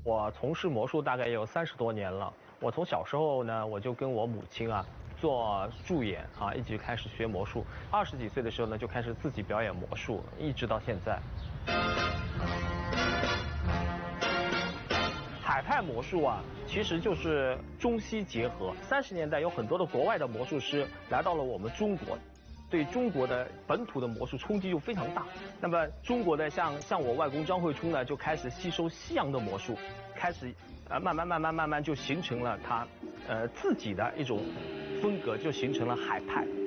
我从事魔术大概也有30多年了。我从小时候呢，我就跟我母亲做助演一直开始学魔术。20几岁的时候呢，就开始自己表演魔术，一直到现在。海派魔术其实就是中西结合。30年代有很多的国外的魔术师来到了我们中国。对中国的本土的魔术冲击就非常大。那么中国的像我外公张惠初呢，就开始吸收西洋的魔术，开始慢慢就形成了他自己的一种风格，就形成了海派。